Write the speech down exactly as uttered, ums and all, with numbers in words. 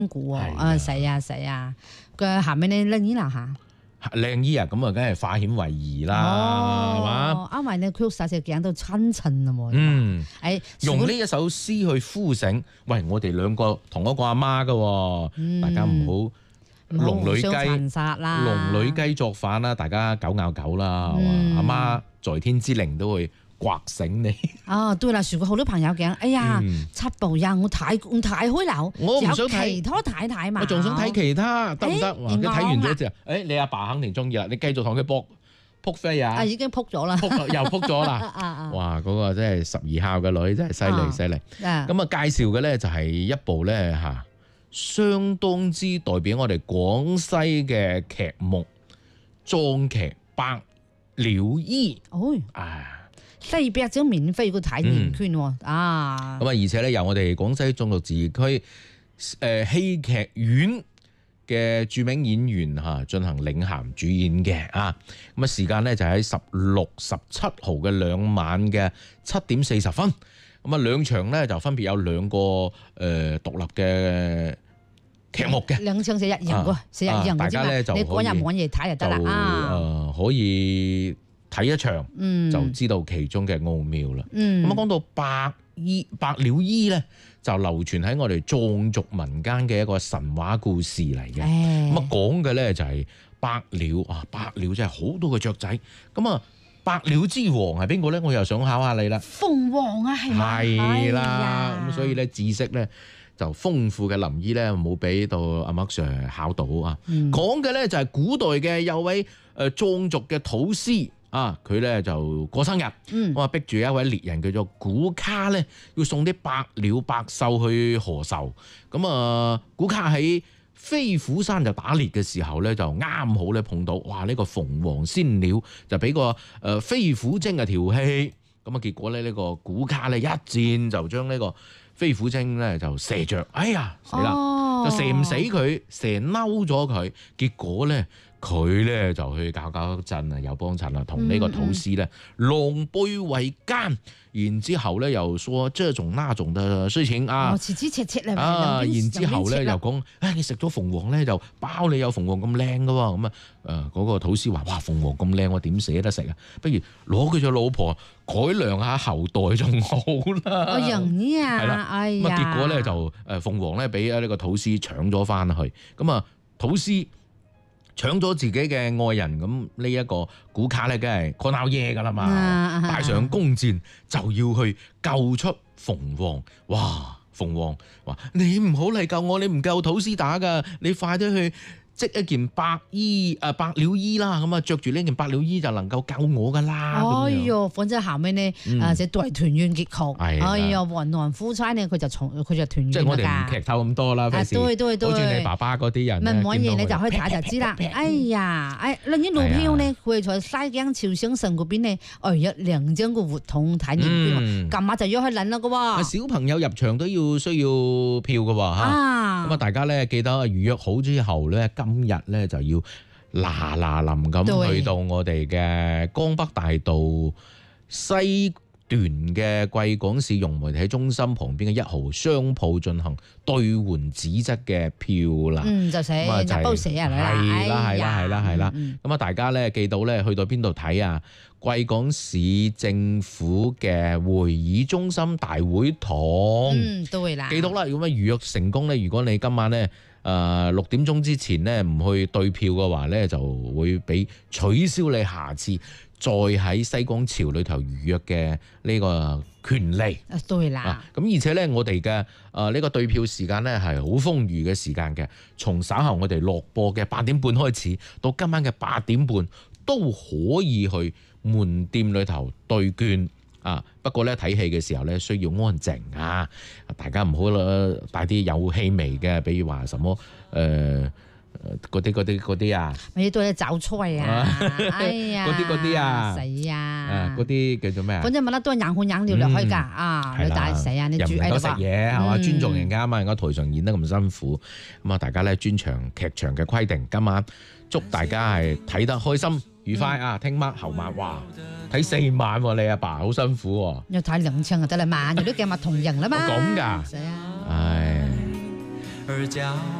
股喎，啊係啊係啊，佢下面咧靚姨啦嚇， 靚姨啊，咁啊梗係化險為夷啦，係嘛？ 啱埋你佢殺隻頸到親親啊喎， 嗯， 誒用呢一首詩去呼醒，喂，我哋兩個同一個阿媽噶喎，大家唔好。龍女雞，龍女雞作反啦！大家狗咬狗啦，係嘛？阿媽在天之靈都會刮醒你。 哦，對啦，如果好多朋友講，哎呀，七步呀，我睇我睇開樓， 我唔想睇其他太太嘛， 我仲想睇其他，得唔得？你睇完咗之後，誒，你阿爸肯定中意啦，你繼續同佢搏撲飛啊！ 啊，已經撲咗啦， 撲又撲咗啦！哇，嗰個真係十二孝嘅女，真係犀利犀利。咁啊，介紹嘅咧就係一部咧嚇。相當之代表我哋廣西嘅劇目壯劇《白鳥依》哦，啊， 西北咗免費個體驗券喎，啊， 咁啊，而且咧由我哋廣西種族自治區誒戲劇院嘅著名演員嚇進行領銜主演嘅啊，咁啊時間咧就喺十六、十七號嘅兩晚嘅七點四十分。咁啊，兩場咧就分別有兩個誒獨立嘅劇目嘅， 兩場四日贏喎，四日贏大家咧就你嗰日網頁睇就得啦啊！ 誒可以睇一場，嗯，就知道其中嘅奧妙啦。嗯，咁啊講到白衣白鳥依咧，就流傳喺我哋藏族民間嘅一個神話故事嚟嘅。咁啊講嘅咧就係白鳥啊，白鳥真係好多個雀仔。咁啊。白鳥之王係邊個咧？我又想考下你啦。 鳳凰啊，係咪？ 係啦，咁所以咧知識咧就豐富嘅林姨咧冇俾到阿麥 Sir 考到啊。講嘅咧就係古代嘅有位誒藏族嘅土司啊，佢咧就過生日，我話逼住一位獵人叫做古卡咧，要送啲白鳥白獸去賀壽。咁啊，古卡喺飛虎山就打獵嘅時候咧，就啱好咧碰到，哇！呢、這個鳳凰仙鳥就俾個誒飛虎精嘅調戲，咁啊結果咧呢個古卡咧一箭就將呢個飛虎精咧就射着，哎呀死啦，哦、就射唔死佢，射嬲咗佢，結果咧佢咧就去搞搞震啊，又幫襯啦，同呢個土司咧狼狽為奸。然之後咧又說這種那種嘅事情啊， 切切切切啊，然之後咧又講，誒你食咗鳳凰咧就包你有鳳凰咁靚噶喎，咁啊誒嗰個土司話，哇鳳凰咁靚我點捨得食啊？不如攞佢做老婆改良下後代仲好啦。我認啊， 係啦， 哎呀， 咁啊結果咧就誒鳳凰咧俾呢個土司搶咗翻去，咁啊土司搶咗自己嘅愛人，咁呢一個古卡咧，梗係 call 鬧嘢噶啦嘛，帶上弓箭就要去救出鳳凰。哇！鳳凰話：你唔好嚟救我，你唔夠土司打噶，你快啲去織一件白衣啊白鳥衣啦，咁啊着住呢件白鳥衣就能夠救我噶啦。 哎喲，反正後尾呢，啊即係團圓結局。哎呀，雲南夫妻呢，佢就從佢就團圓。 即係我哋唔劇透咁多啦，費事。 對對對， 好似你爸爸嗰啲人。 唔揾嘢你就可以睇就知啦。哎呀，哎，另一路票呢，佢係在西江潮汕城嗰邊呢，哦有兩張個活動體驗券，今晚就要去領啦噶喎。 小朋友入場都要需要票噶喎嚇。咁啊，大家咧記得預約好之後咧，今日咧就要嗱嗱臨咁去到我哋嘅江北大道西段嘅貴港市融媒體中心旁邊嘅一號商鋪進行兌換紙質嘅票啦。嗯，就寫入煲寫啊，係啦，係啦，係啦，係啦。咁啊，大家咧記到咧去到邊度睇啊？貴港市政府嘅會議中心大會堂。嗯，都會啦。記到啦，如果預約成功咧，如果你今晚咧誒六點鐘之前咧唔去兌票嘅話咧，就會俾取消你下次再喺西江潮裏頭預約嘅呢個權利。啊，對啦。咁、啊、而且咧，我哋嘅誒呢個兌票時間咧係好豐裕嘅時間嘅，從稍後我哋落播嘅八點半開始，到今晚嘅八點半都可以去門店裏頭兌券。啊，不過咧睇戲嘅時候咧需要安靜啊，大家唔好啦帶啲有氣味嘅，比如話什麼誒。呃嗰啲嗰啲嗰啲啊，咪要對你找菜啊！哎呀，嗰啲嗰啲啊，死啊！嗰啲叫做咩啊？反正乜都係硬款硬料落去㗎啊！你大死啊！你煮喺度食嘢係嘛？尊重人家啊嘛！人家台上演得咁辛苦，咁啊大家咧專場劇場嘅規定，今晚祝大家係睇得開心愉快啊！聽晚後晚哇睇四晚喎，你阿爸好辛苦喎。要睇兩場就得啦，晚日都計埋同人啦嘛。咁㗎，係啊！唉。 而交